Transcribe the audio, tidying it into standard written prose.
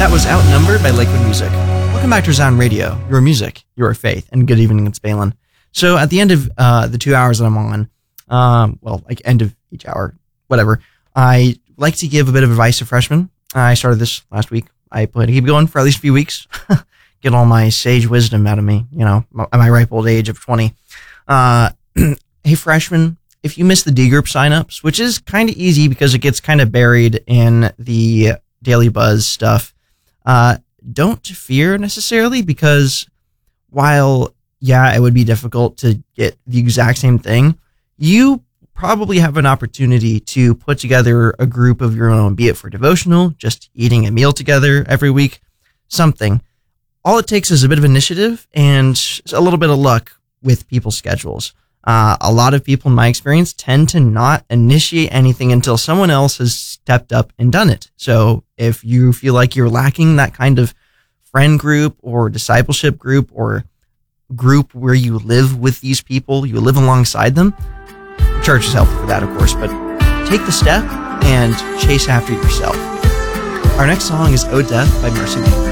That was Outnumbered by Lakewood Music. Welcome back to Resound Radio, your music, your faith, and good evening, it's Balin. So at the end of the 2 hours that I'm on, end of each hour, whatever, I like to give a bit of advice to freshmen. I started this last week. I plan to keep going for at least a few weeks, get all my sage wisdom out of me, at my ripe old age of 20. Hey, freshmen, if you miss the D group signups, which is kind of easy because it gets kind of buried in the Daily Buzz stuff, don't fear necessarily, because while, it would be difficult to get the exact same thing, you probably have an opportunity to put together a group of your own, be it for devotional, just eating a meal together every week, something. All it takes is a bit of initiative and a little bit of luck with people's schedules. A lot of people, in my experience, tend to not initiate anything until someone else has stepped up and done it. So if you feel like you're lacking that kind of friend group or discipleship group or group where you live with these people, you live alongside them, the church is helpful for that, of course, but take the step and chase after yourself. Our next song is "Oh Death" by Mercy Me.